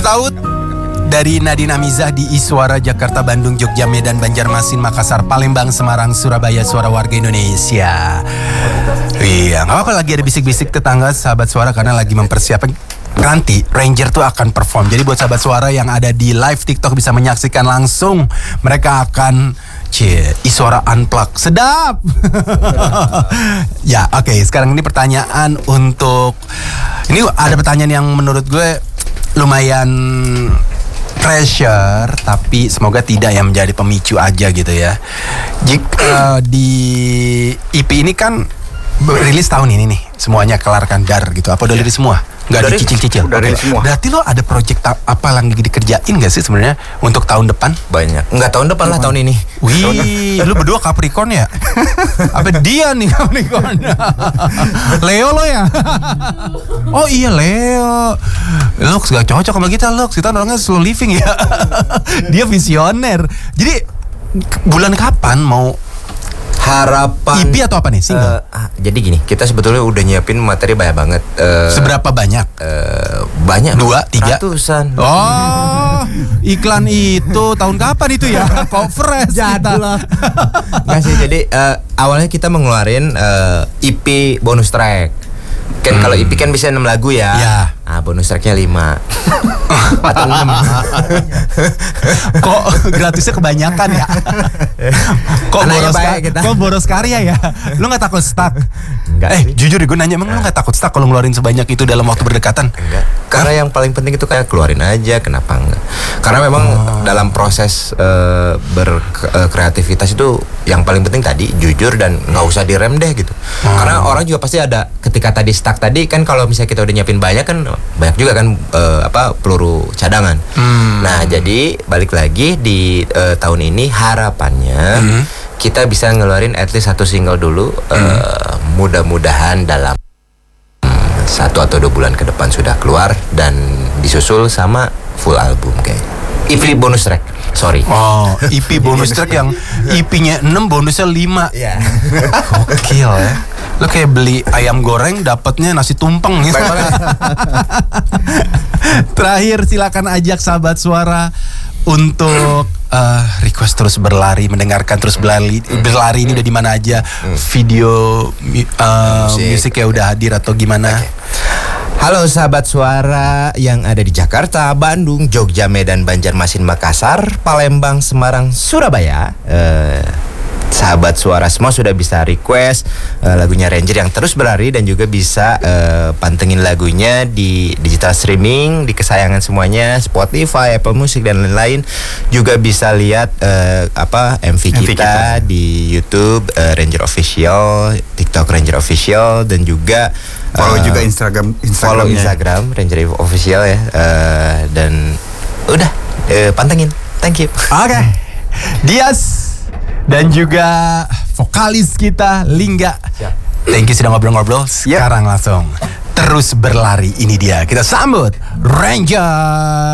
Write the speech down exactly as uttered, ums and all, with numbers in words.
Bertaut dari Nadine Amizah di Iswara, Jakarta, Bandung, Jogja, Medan, Banjarmasin, Makassar, Palembang, Semarang, Surabaya, suara warga Indonesia. Iya, nggak apa-apa lagi ada bisik-bisik tetangga sahabat suara karena lagi mempersiapkan. Nanti Ranger tuh akan perform. Jadi buat sahabat suara yang ada di live TikTok bisa menyaksikan langsung. Mereka akan Cie, Iswara Unplugged. Sedap. Ya, oke. Okay. Sekarang ini pertanyaan untuk ini ada pertanyaan yang menurut gue lumayan pressure, tapi semoga tidak yang menjadi pemicu aja gitu ya. Jika uh, di E P ini kan rilis tahun ini nih, semuanya kelar kan dar gitu. Apa udah rilis semua? Nggak udah dicicil-cicil? Udah rilis semua. Berarti lo ada project ta- apa lagi dikerjain gak sih sebenarnya untuk tahun depan? Banyak. Enggak tahun depan lah, tahun ini. Wih, lu berdua Capricorn ya? Apa dia nih Capricorn? Leo lo ya? Oh iya Leo. Lux gak cocok sama kita, Lux. Kita orangnya slow living ya. Dia visioner. Jadi bulan kapan mau harapan E P atau apa nih? Single? Uh, jadi gini, kita sebetulnya udah nyiapin materi banyak banget. Uh, Seberapa banyak? Uh, banyak. Dua, tiga? Ratusan. Oh, iklan itu tahun kapan itu ya? Kok fresh kita? Nggak sih, jadi uh, awalnya kita mengeluarin uh, E P bonus track. Kan hmm. kalau E P kan bisa enam lagu ya. Ya. Ah, bonus tracknya lima atau enam. Kok gratisnya kebanyakan ya? Kok Anaknya boros, baik ka- kita. kok boros karya ya? Lu gak takut stuck? Enggak eh sih. jujur deh gue nanya, emang lu gak takut stuck kalau ngeluarin sebanyak itu dalam waktu berdekatan? Enggak. Karena yang paling penting itu kayak keluarin aja, kenapa enggak? Karena memang oh. dalam proses uh, berkreativitas itu yang paling penting tadi jujur dan nggak usah direm deh gitu. Oh. Karena orang juga pasti ada ketika tadi stuck tadi kan, kalau misalnya kita udah nyiapin banyak kan banyak juga kan uh, apa peluru cadangan. Hmm. Nah jadi balik lagi di uh, tahun ini harapannya hmm. kita bisa ngeluarin at least satu single dulu. Hmm. Uh, mudah-mudahan dalam satu atau dua bulan ke depan sudah keluar dan disusul sama full album kayak E P bonus track. Sorry. Oh, E P bonus track yang E P-nya enam bonusnya lima. Iya. Gokil ya. Lo kayak beli ayam goreng dapatnya nasi tumpeng gitu. Terakhir silakan ajak sahabat suara untuk uh, request terus berlari, mendengarkan terus berlari. Berlari ini udah di mana aja? Video uh, musik ya udah hadir atau gimana? Okay. Halo sahabat suara yang ada di Jakarta, Bandung, Jogja, Medan, Banjarmasin, Makassar, Palembang, Semarang, Surabaya. Uh, sahabat suara semua sudah bisa request uh, lagunya Ranger yang terus berlari, dan juga bisa uh, pantengin lagunya di digital streaming di kesayangan semuanya, Spotify, Apple Music dan lain-lain. Juga bisa lihat uh, apa M V, M V kita, kita di YouTube uh, Ranger Official, TikTok Ranger Official, dan juga follow uh, juga Instagram follow Instagram Ranger Official ya. Uh, dan udah uh, pantengin. Thank you. Oke. Okay. Dias dan juga vokalis kita Lingga. Siap. Thank you sudah ngobrol-ngobrol. Sekarang yep. langsung terus berlari, ini dia. Kita sambut Ranger.